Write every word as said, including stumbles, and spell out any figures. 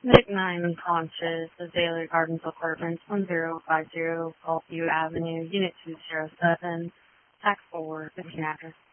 Nick nine unconscious, Azalea Gardens Apartments, one zero five zero Gulfview Avenue, Unit two zero seven, Tax four, fifteen address.